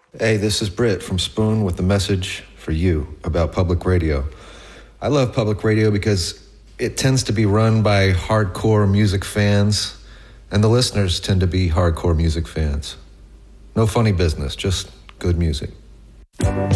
Hey, this is Britt from Spoon with a message for you about public radio. I love public radio because it tends to be run by hardcore music fans, and the listeners tend to be hardcore music fans. No funny business, just good music.